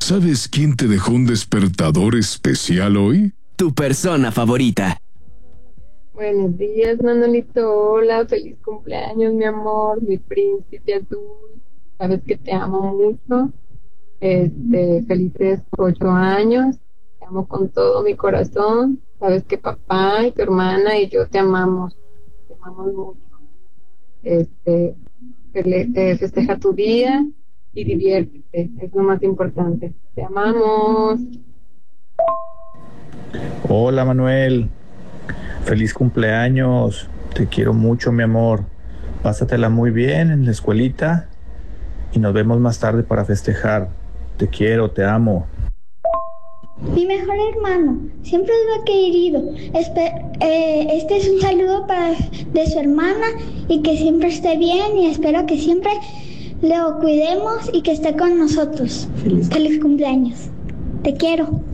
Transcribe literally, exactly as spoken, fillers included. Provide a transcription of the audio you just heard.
¿Sabes quién te dejó un despertador especial hoy? Tu persona favorita. Buenos días, Manolito. Hola, feliz cumpleaños, mi amor, mi príncipe azul. Sabes que te amo mucho. Este, felices ocho años. Te amo con todo mi corazón. Sabes que papá y tu hermana y yo te amamos. Te amamos mucho. Este, fele- eh, festeja tu día y diviértete. Es lo más importante. Te amamos. Hola Manuel, feliz cumpleaños, te quiero mucho mi amor, pásatela muy bien en la escuelita y nos vemos más tarde para festejar, te quiero, te amo. Mi mejor hermano, siempre lo he querido. Espe- eh, este es un saludo para de su hermana y que siempre esté bien y espero que siempre lo cuidemos y que esté con nosotros. Feliz, Feliz cumpleaños, te quiero.